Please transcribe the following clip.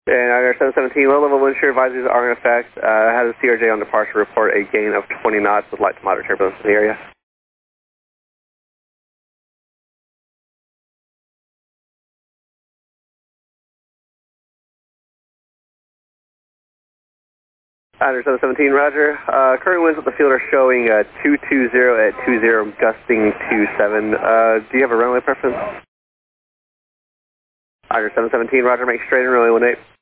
And Iger 717, low-level wind shear advisories are in effect. Has a CRJ on departure report a gain of 20 knots with light to moderate turbulence in the area. Iger 717, roger. Current winds at the field are showing 220 at 20, gusting to 7. Do you have a runway preference? Iger 717, roger, make straight and runway 18.